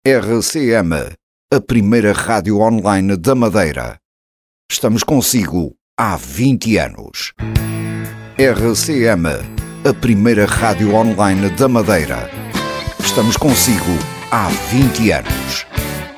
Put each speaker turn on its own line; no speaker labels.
RCM, a primeira rádio online da Madeira. Estamos consigo há 20 anos. RCM, a primeira rádio online da Madeira. Estamos consigo há 20 anos.